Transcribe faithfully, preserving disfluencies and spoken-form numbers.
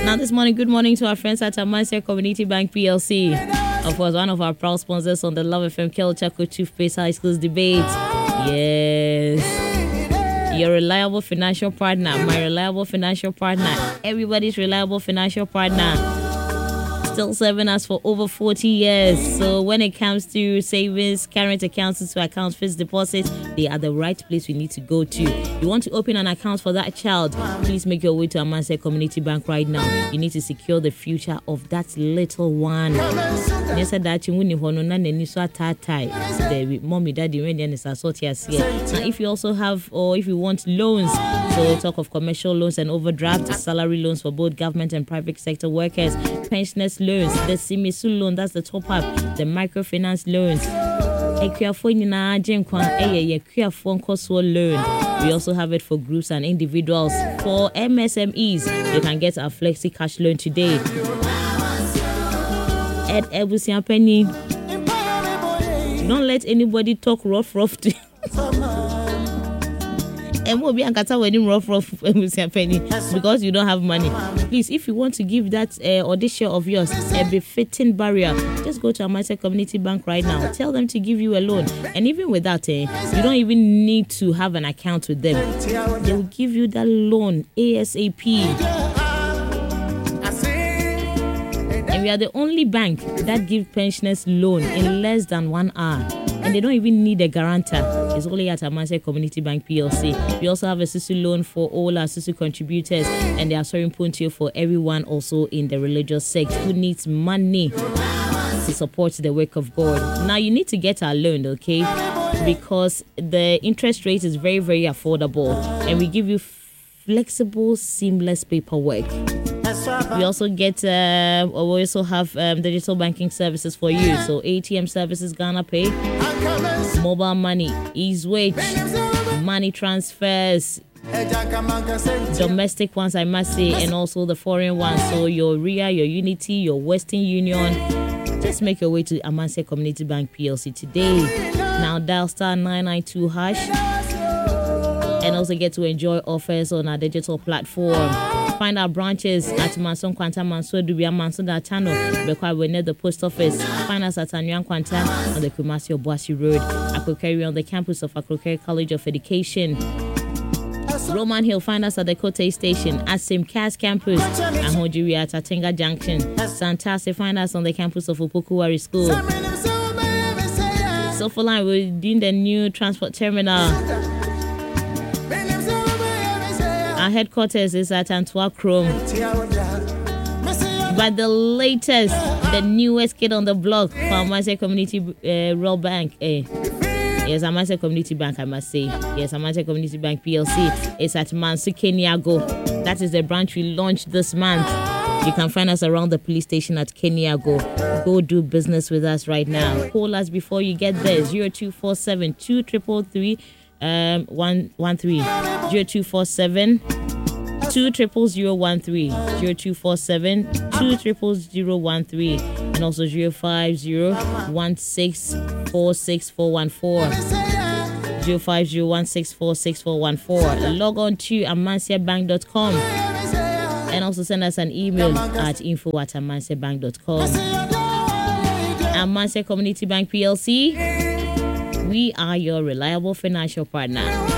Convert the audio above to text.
Now this morning, good morning to our friends at Amasia Community Bank P L C. Of course, one of our proud sponsors on the Love F M Kel Chaco Toothpaste High Schools debate. Yes. Your reliable financial partner, my reliable financial partner, everybody's reliable financial partner. Still serving us for over forty years. So when it comes to savings, current accounts, to accounts, fixed deposits, they are the right place we need to go to. You want to open an account for that child, please make your way to Amasia Community Bank right now. You need to secure the future of that little one. Yes, that you win mommy, daddy, when is a sort here. Now, if you also have, or if you want loans, so talk of commercial loans and overdraft, salary loans for both government and private sector workers, pensioners loans, the Simisu loan, that's the top up, the microfinance loans. We also have it for groups and individuals. For M S M Es, you can get a flexi cash loan today. Ed Ebusian Penny, don't let anybody talk rough rough to you. And we'll be ankata wedding rough rough Penny because you don't have money. Please, if you want to give that uh, audition of yours a befitting barrier, just go to Amasia Community Bank right now. Tell them to give you a loan. And even with that, eh, you don't even need to have an account with them. They will give you that loan ASAP. And we are the only bank that gives pensioners loan in less than one hour. And they don't even need a guarantor. It's only at Amasia Community Bank P L C. We also have a Susu loan for all our Susu contributors, and they are sorry Puntio for everyone also in the religious sect who needs money to support the work of God. Now you need to get our loan, okay? Because the interest rate is very, very affordable, and we give you flexible, seamless paperwork. We also get, uh, we also have um, digital banking services for you. So A T M services, Ghana Pay, mobile money, eSwitch, money transfers, domestic ones, I must say, and also the foreign ones. So your R I A, your Unity, your Western Union. Just make your way to Amasia Community Bank P L C today. Now dial star nine nine two hash and also get to enjoy offers on our digital platform. Find our branches at Manson Quanta, Manso Dubia, Manson Channel, because we're near the post office. Find us at Anyuan Quanta on the Kumasi Obuasi Road. Akrokeri on the campus of Akrokeri College of Education. Roman Hill, find us at the Kote Station, at Simcast Campus, and Hojiri at Atenga Junction. Santase, find us on the campus of Opokuwari School. So for line, we're doing the new transport terminal. Our headquarters is at Antwerp Chrome. But the latest, the newest kid on the block for Amasia Community uh, Rural Bank. Eh. Yes, Amasia Community Bank, I must say. Yes, Amasia Community Bank P L C is at Mansu Keniago. That is the branch we launched this month. You can find us around the police station at Keniago. Go do business with us right now. Call us before you get there. zero two four seven two three three um one one three zero two four seven two triple zero one three zero two four seven two triple zero one three and also zero five zero one six four six four one four zero five zero one six four six four one four. Log on to amasia bank dot com and also send us an email at info at amasia bank dot com. Amasia Community Bank P L C, we are your reliable financial partner.